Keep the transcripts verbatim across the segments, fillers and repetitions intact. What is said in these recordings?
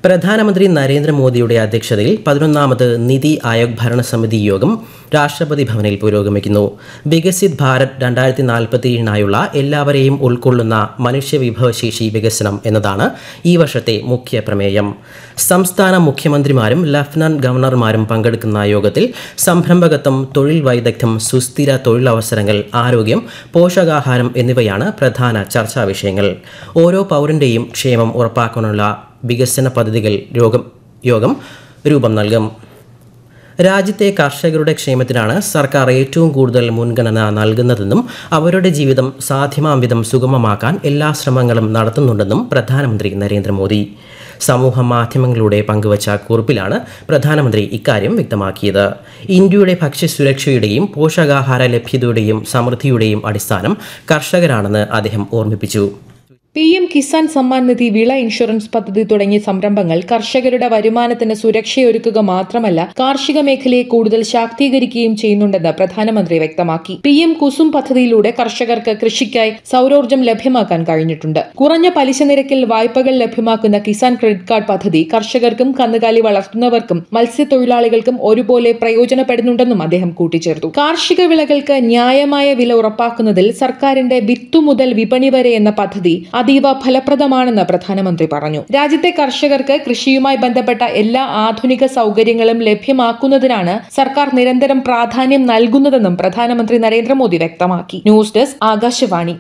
പ്രധാനമന്ത്രി നരേന്ദ്രമോദിയുടെ അധ്യക്ഷതയിൽ പതിനൊന്നാമത് നിതി ആയോഗ് ഭരണസമിതി യോഗം രാഷ്ട്രപതി ഭവനിൽ പുരോഗമിക്കുന്നു. വികസിത് ഭാരത് രണ്ടായിരത്തി നാൽപ്പത്തിയേഴിനായുള്ള എല്ലാവരെയും ഉൾക്കൊള്ളുന്ന മനുഷ്യവിഭവശേഷി വികസനം എന്നതാണ് ഈ വർഷത്തെ മുഖ്യ പ്രമേയം. സംസ്ഥാന മുഖ്യമന്ത്രിമാരും ലഫ്റ്റനന്റ് ഗവർണർമാരും പങ്കെടുക്കുന്ന യോഗത്തിൽ സംരംഭകത്വം, തൊഴിൽ വൈദഗ്ധ്യം, സുസ്ഥിര തൊഴിലവസരങ്ങൾ, ആരോഗ്യം, പോഷകാഹാരം എന്നിവയാണ് പ്രധാന ചർച്ചാ വിഷയങ്ങൾ. ഓരോ പൗരന്റെയും ക്ഷേമം ഉറപ്പാക്കാനുള്ള വികസന പദ്ധതികൾ യോഗം രൂപം നൽകും. രാജ്യത്തെ കർഷകരുടെ ക്ഷേമത്തിനാണ് സർക്കാർ ഏറ്റവും കൂടുതൽ മുൻഗണന നൽകുന്നതെന്നും അവരുടെ ജീവിതം സാധ്യമാം വിധം സുഗമമാക്കാൻ എല്ലാ ശ്രമങ്ങളും നടത്തുന്നുണ്ടെന്നും പ്രധാനമന്ത്രി നരേന്ദ്രമോദി സമൂഹ മാധ്യമങ്ങളിലൂടെ പങ്കുവച്ച കുറിപ്പിലാണ് പ്രധാനമന്ത്രി ഇക്കാര്യം വ്യക്തമാക്കിയത്. ഇന്ത്യയുടെ ഭക്ഷ്യസുരക്ഷയുടെയും പോഷകാഹാര ലഭ്യതയുടെയും സമൃദ്ധിയുടെയും അടിസ്ഥാനം കർഷകരാണെന്ന് അദ്ദേഹം ഓർമ്മിപ്പിച്ചു. പി എം കിസാൻ സമ്മാൻ നിധി, വിള ഇൻഷുറൻസ് പദ്ധതി തുടങ്ങിയ സംരംഭങ്ങൾ കർഷകരുടെ വരുമാനത്തിന് സുരക്ഷയൊരുക്കുക മാത്രമല്ല, കാർഷിക മേഖലയെ കൂടുതൽ ശാക്തീകരിക്കുകയും ചെയ്യുന്നുണ്ടെന്ന് പ്രധാനമന്ത്രി വ്യക്തമാക്കി. പി എം കുസും പദ്ധതിയിലൂടെ കർഷകർക്ക് കൃഷിക്കായി സൗരോർജ്ജം ലഭ്യമാക്കാൻ കഴിഞ്ഞിട്ടുണ്ട്. കുറഞ്ഞ പലിശ നിരക്കിൽ വായ്പകൾ ലഭ്യമാക്കുന്ന കിസാൻ ക്രെഡിറ്റ് കാർഡ് പദ്ധതി കർഷകർക്കും കന്നുകാലി വളർത്തുന്നവർക്കും മത്സ്യത്തൊഴിലാളികൾക്കും ഒരുപോലെ പ്രയോജനപ്പെടുന്നുണ്ടെന്നും അദ്ദേഹം കൂട്ടിച്ചേർത്തു. കാർഷിക വിളകൾക്ക് ന്യായമായ വില ഉറപ്പാക്കുന്നതിൽ സർക്കാരിന്റെ വിത്തു മുതൽ വിപണി വരെ എന്ന പദ്ധതി അതീവ ഫലപ്രദമാണെന്ന് പ്രധാനമന്ത്രി പറഞ്ഞു. രാജ്യത്തെ കർഷകർക്ക് കൃഷിയുമായി ബന്ധപ്പെട്ട എല്ലാ ആധുനിക സൗകര്യങ്ങളും ലഭ്യമാക്കുന്നതിനാണ് സർക്കാർ നിരന്തരം പ്രാധാന്യം നൽകുന്നതെന്നും പ്രധാനമന്ത്രി നരേന്ദ്രമോദി വ്യക്തമാക്കി. News desk, Akashvani.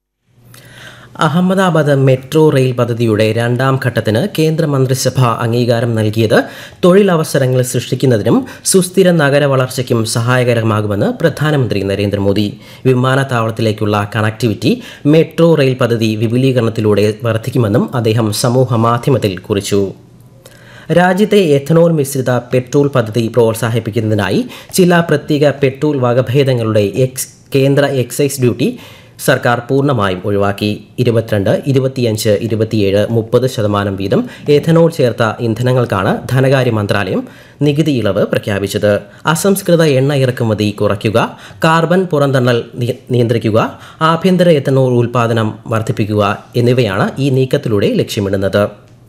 Ahmedabad metro rail പദ്ധതിയുടെ രണ്ടാം ഘട്ടത്തിന് കേന്ദ്രമന്ത്രിസഭ അംഗീകാരം നൽകിയത് തൊഴിലവസരങ്ങൾ സൃഷ്ടിക്കുന്നതിനും സുസ്ഥിര നഗര വളർച്ചയ്ക്കും സഹായകരമാകുമെന്ന് പ്രധാനമന്ത്രി നരേന്ദ്രമോദി. വിമാനത്താവളത്തിലേക്കുള്ള കണക്ടിവിറ്റി മെട്രോ റെയിൽ പദ്ധതി വിപുലീകരണത്തിലൂടെ വർദ്ധിക്കുമെന്നും അദ്ദേഹം സമൂഹ മാധ്യമത്തിൽ കുറിച്ചു. രാജ്യത്തെ എഥനോൾ മിശ്രിത പെട്രോൾ പദ്ധതി പ്രോത്സാഹിപ്പിക്കുന്നതിനായി ചില പ്രത്യേക പെട്രോൾ വകഭേദങ്ങളുടെ എക്സ് കേന്ദ്ര എക്സൈസ് ഡ്യൂട്ടി സർക്കാർ പൂർണ്ണമായും ഒഴിവാക്കി. ഇരുപത്തിരണ്ട്, ഇരുപത്തിയഞ്ച്, ഇരുപത്തിയേഴ്, മുപ്പത് ശതമാനം വീതം എഥനോൾ ചേർത്ത ഇന്ധനങ്ങൾക്കാണ് ധനകാര്യ മന്ത്രാലയം നികുതി ഇളവ് പ്രഖ്യാപിച്ചത്. അസംസ്കൃത എണ്ണ ഇറക്കുമതി കുറയ്ക്കുക, കാർബൺ പുറന്തള്ളൽ നിയന്ത്രിക്കുക, ആഭ്യന്തര എഥനോൾ ഉൽപ്പാദനം വർദ്ധിപ്പിക്കുക എന്നിവയാണ് ഈ നീക്കത്തിലൂടെ ലക്ഷ്യമിടുന്നത്.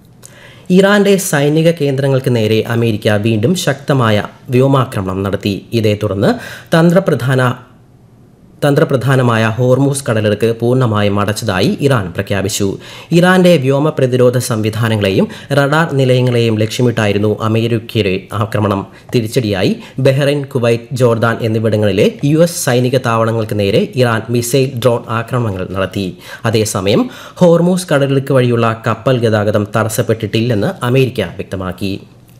ഇറാന്റെ സൈനിക കേന്ദ്രങ്ങൾക്ക് നേരെ അമേരിക്ക വീണ്ടും ശക്തമായ വ്യോമാക്രമണം നടത്തി. ഇതേ തുടർന്ന് തന്ത്രപ്രധാന തന്ത്രപ്രധാനമായ ഹോർമൂസ് കടലിടുക്ക് പൂർണ്ണമായും അടച്ചതായി ഇറാൻ പ്രഖ്യാപിച്ചു. ഇറാന്റെ വ്യോമ പ്രതിരോധ സംവിധാനങ്ങളെയും റഡാർ നിലയങ്ങളെയും ലക്ഷ്യമിട്ടായിരുന്നു അമേരിക്കയുടെ ആക്രമണം. തിരിച്ചടിയായി ബഹ്റൈൻ, കുവൈറ്റ്, ജോർദാൻ എന്നിവിടങ്ങളിലെ യു എസ് സൈനിക താവളങ്ങൾക്ക് നേരെ ഇറാൻ മിസൈൽ, ഡ്രോൺ ആക്രമണങ്ങൾ നടത്തി. അതേസമയം ഹോർമൂസ് കടലിടുക്ക് വഴിയുള്ള കപ്പൽ ഗതാഗതം തടസ്സപ്പെട്ടിട്ടില്ലെന്ന് അമേരിക്ക വ്യക്തമാക്കി.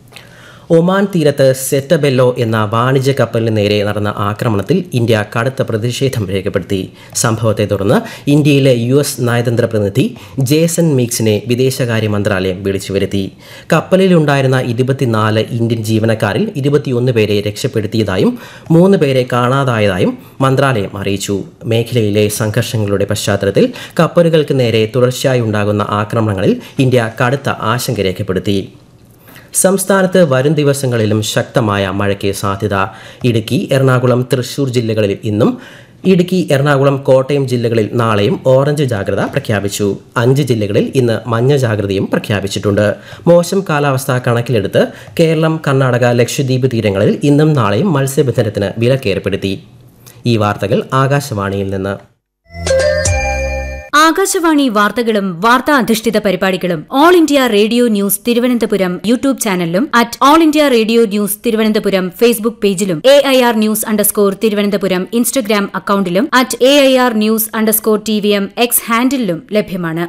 ഒമാൻ തീരത്ത് സെറ്റബെല്ലോ എന്ന വാണിജ്യ കപ്പലിന് നേരെ നടന്ന ആക്രമണത്തിൽ ഇന്ത്യ കടുത്ത പ്രതിഷേധം രേഖപ്പെടുത്തി. സംഭവത്തെ തുടർന്ന് ഇന്ത്യയിലെ യു എസ് നയതന്ത്ര പ്രതിനിധി ജേസൺ മീക്സിനെ വിദേശകാര്യ മന്ത്രാലയം വിളിച്ചു വരുത്തി. കപ്പലിലുണ്ടായിരുന്ന ഇരുപത്തിനാല് ഇന്ത്യൻ ജീവനക്കാരിൽ ഇരുപത്തിയൊന്ന് പേരെ രക്ഷപ്പെടുത്തിയതായും മൂന്ന് പേരെ കാണാതായതായും മന്ത്രാലയം അറിയിച്ചു. മേഖലയിലെ സംഘർഷങ്ങളുടെ പശ്ചാത്തലത്തിൽ കപ്പലുകൾക്ക് നേരെ തുടർച്ചയായി ഉണ്ടാകുന്ന ആക്രമണങ്ങളിൽ ഇന്ത്യ കടുത്ത ആശങ്ക രേഖപ്പെടുത്തി. സംസ്ഥാനത്ത് വരും ദിവസങ്ങളിലും ശക്തമായ മഴയ്ക്ക് സാധ്യത. ഇടുക്കി, എറണാകുളം, തൃശൂർ ജില്ലകളിൽ ഇന്നും, ഇടുക്കി, എറണാകുളം, കോട്ടയം ജില്ലകളിൽ നാളെയും ഓറഞ്ച് ജാഗ്രത പ്രഖ്യാപിച്ചു. അഞ്ച് ജില്ലകളിൽ ഇന്ന് മഞ്ഞ ജാഗ്രതയും പ്രഖ്യാപിച്ചിട്ടുണ്ട്. മോശം കാലാവസ്ഥ കണക്കിലെടുത്ത് കേരളം, കർണാടക, ലക്ഷദ്വീപ് തീരങ്ങളിൽ ഇന്നും നാളെയും മത്സ്യബന്ധനത്തിന് വിലക്കേർപ്പെടുത്തി. ഈ വാർത്തകൾ ആകാശവാണിയിൽ നിന്ന്. ആകാശവാണി വാർത്തകളും വാർത്താ അധിഷ്ഠിത പരിപാടികളും all India radio news Thiruvananthapuram YouTube ചാനലിലും at all India radio news Thiruvananthapuram Facebook പേജിലും A I R news underscore Thiruvananthapuram Instagram അക്കൌണ്ടിലും at A I R news underscore T V M X ഹാൻഡിലും ലഭ്യമാണ്.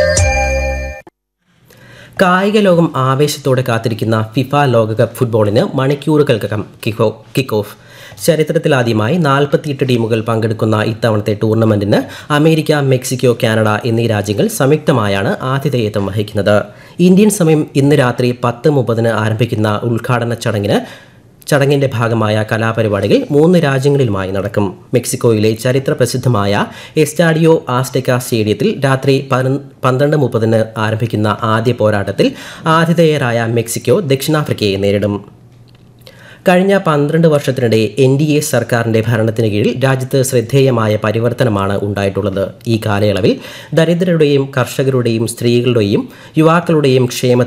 കായിക ലോകം ആവേശത്തോടെ കാത്തിരിക്കുന്ന ഫിഫ ലോകകപ്പ് ഫുട്ബോളിന് മണിക്കൂറുകൾക്കകം കിക്ക് ഓഫ്. ചരിത്രത്തിലാദ്യമായി നാൽപ്പത്തിയെട്ട് ടീമുകൾ പങ്കെടുക്കുന്ന ഇത്തവണത്തെ ടൂർണമെന്റിന് അമേരിക്ക, മെക്സിക്കോ, കാനഡ എന്നീ രാജ്യങ്ങൾ സംയുക്തമായാണ് ആതിഥേയത്വം വഹിക്കുന്നത്. ഇന്ത്യൻ സമയം ഇന്ന് രാത്രി പത്ത് മുപ്പതിന് ആരംഭിക്കുന്ന ഉദ്ഘാടന ചടങ്ങിന് ചടങ്ങിന്റെ ഭാഗമായ കലാപരിപാടികൾ മൂന്ന് രാജ്യങ്ങളിലുമായി നടക്കും. മെക്സിക്കോയിലെ ചരിത്ര പ്രസിദ്ധമായ എസ്റ്റാഡിയോ ആസ്റ്റെക്ക സ്റ്റേഡിയത്തിൽ രാത്രി പന്ത്രണ്ട് മുപ്പതിന് ആരംഭിക്കുന്ന ആദ്യ പോരാട്ടത്തിൽ ആതിഥേയരായ മെക്സിക്കോ ദക്ഷിണാഫ്രിക്കയെ നേരിടും. കഴിഞ്ഞ പന്ത്രണ്ട് വർഷത്തിനിടെ എൻ ഡി എ സർക്കാരിന്റെ ഭരണത്തിന് കീഴിൽ രാജ്യത്ത് ശ്രദ്ധേയമായ പരിവർത്തനമാണ് ഉണ്ടായിട്ടുള്ളത്. ഈ കാലയളവിൽ ദരിദ്രരുടെയും കർഷകരുടെയും സ്ത്രീകളുടെയും യുവാക്കളുടെയും ക്ഷേമ